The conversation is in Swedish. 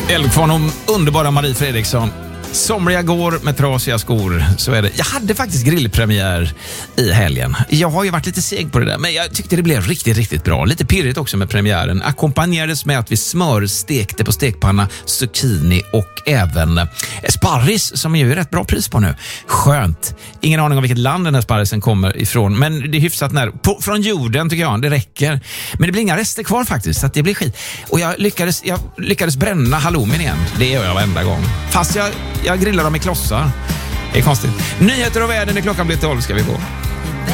Eldkvarn om underbara Marie Fredriksson. Somliga går med trasiga skor, så är det. Jag hade faktiskt grillpremiär i helgen. Jag har ju varit lite seg på det där, men jag tyckte det blev riktigt, riktigt bra. Lite pirrigt också med premiären. Ackompanjerades med att vi smörstekte på stekpanna, zucchini och även sparris, som är ju rätt bra pris på nu. Skönt. Ingen aning om vilket land den här sparrisen kommer ifrån, men det är hyfsat nära. Från jorden tycker jag, det räcker. Men det blir inga rester kvar faktiskt, så att det blir skit. Och jag lyckades bränna halloumin igen. Det gör jag varenda gång. Fast jag grillar dem i klossar. Det är konstigt. Nyheter och världen när klockan blir 12 ska vi gå.